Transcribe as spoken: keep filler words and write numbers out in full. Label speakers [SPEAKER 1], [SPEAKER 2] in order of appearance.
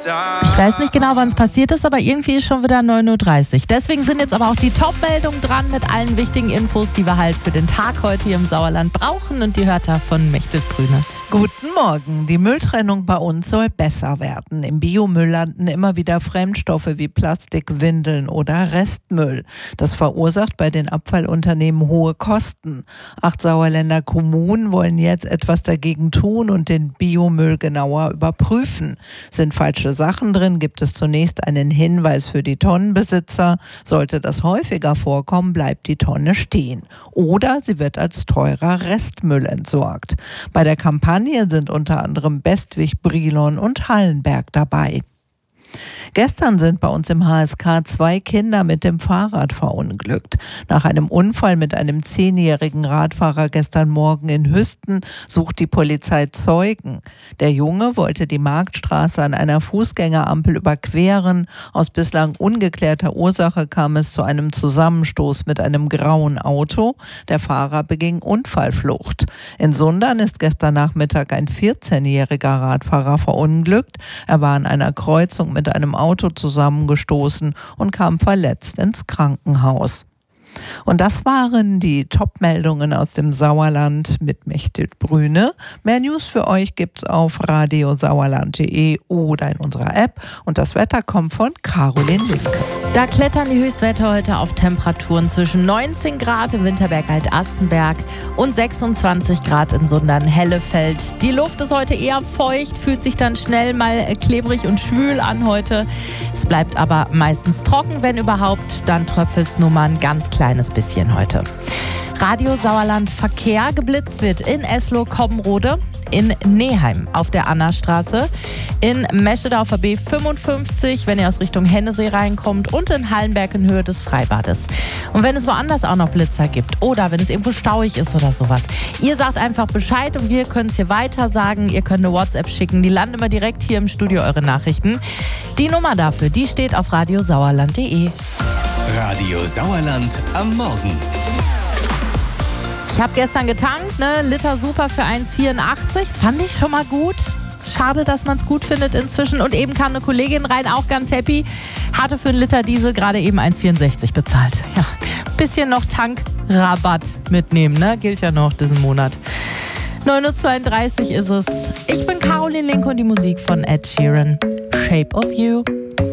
[SPEAKER 1] Ich weiß nicht genau, wann es passiert ist, aber irgendwie ist schon wieder neun Uhr dreißig. Deswegen sind jetzt aber auch die Top-Meldungen dran mit allen wichtigen Infos, die wir halt für den Tag heute hier im Sauerland brauchen. Und die hört ihr von Mechtel Brüne.
[SPEAKER 2] Guten Morgen. Die Mülltrennung bei uns soll besser werden. Im Biomüll landen immer wieder Fremdstoffe wie Plastik, Windeln oder Restmüll. Das verursacht bei den Abfallunternehmen hohe Kosten. Acht Sauerländer Kommunen wollen jetzt etwas dagegen tun und den Biomüll genauer überprüfen. Sind falsche Sachen drin, gibt es zunächst einen Hinweis für die Tonnenbesitzer. Sollte das häufiger vorkommen, bleibt die Tonne stehen. Oder sie wird als teurer Restmüll entsorgt. Bei der Kampagne sind unter anderem Bestwig, Brilon und Hallenberg dabei. Gestern sind bei uns im H S K zwei Kinder mit dem Fahrrad verunglückt. Nach einem Unfall mit einem zehnjährigen Radfahrer gestern Morgen in Hüsten sucht die Polizei Zeugen. Der Junge wollte die Marktstraße an einer Fußgängerampel überqueren. Aus bislang ungeklärter Ursache kam es zu einem Zusammenstoß mit einem grauen Auto. Der Fahrer beging Unfallflucht. In Sundern ist gestern Nachmittag ein vierzehnjähriger Radfahrer verunglückt. Er war an einer Kreuzung mit einem Auto zusammengestoßen und kam verletzt ins Krankenhaus. Und das waren die Top-Meldungen aus dem Sauerland mit Mechtel Brüne. Mehr News für euch gibt's auf radiosauerland punkt de oder in unserer App. Und das Wetter kommt von Caroline Linke.
[SPEAKER 1] Da klettern die Höchstwerte heute auf Temperaturen zwischen neunzehn Grad im Winterberg-Alt-Astenberg und sechsundzwanzig Grad in Sundern-Hellefeld. Die Luft ist heute eher feucht, fühlt sich dann schnell mal klebrig und schwül an heute. Es bleibt aber meistens trocken, wenn überhaupt. Dann tröpfelt es nur mal ein ganz kleines bisschen heute. Radio Sauerland Verkehr. Geblitzt wird in Esloh, Cobbenrode, in Neheim auf der Annastraße, in Meschede auf der B fünfundfünfzig, wenn ihr aus Richtung Hennesee reinkommt, und in Hallenberg in Höhe des Freibades. Und wenn es woanders auch noch Blitzer gibt oder wenn es irgendwo stauig ist oder sowas, ihr sagt einfach Bescheid und wir können es hier weiter sagen. Ihr könnt eine WhatsApp schicken, die landen immer direkt hier im Studio, eure Nachrichten. Die Nummer dafür, die steht auf radiosauerland punkt de.
[SPEAKER 3] Radio Sauerland am Morgen.
[SPEAKER 1] Ich habe gestern getankt, ne? Liter super für eins Komma vierundachtzig. Das fand ich schon mal gut. Schade, dass man es gut findet inzwischen. Und eben kam eine Kollegin rein, auch ganz happy. Hatte für einen Liter Diesel gerade eben eins Komma vierundsechzig bezahlt. Ja, bisschen noch Tankrabatt mitnehmen, ne? Gilt ja noch diesen Monat. neun Uhr zweiunddreißig ist es. Ich bin Caroline Linke und die Musik von Ed Sheeran. Shape of You.